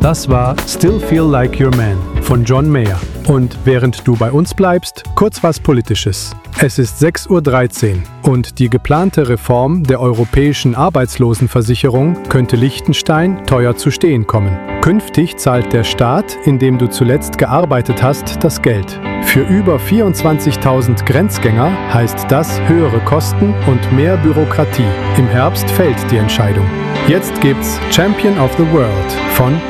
Das war Still Feel Like Your Man von John Mayer. Und während du bei uns bleibst, kurz was Politisches. Es ist 6:13 Uhr und die geplante Reform der europäischen Arbeitslosenversicherung könnte Liechtenstein teuer zu stehen kommen. Künftig zahlt der Staat, in dem du zuletzt gearbeitet hast, das Geld. Für über 24.000 Grenzgänger heißt das höhere Kosten und mehr Bürokratie. Im Herbst fällt die Entscheidung. Jetzt gibt's Champion of the World von